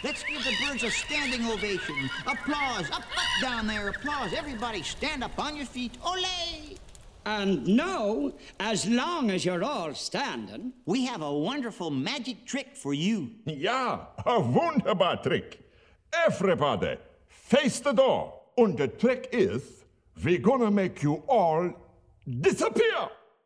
Let's give the birds a standing ovation. Applause. Up down there. Applause. Everybody stand up on your feet. Ole! And now, as long as you're all standing, we have a wonderful magic trick for you. Ja, a wunderbar trick. Everybody, face the door. And the trick is, we're gonna make you all disappear.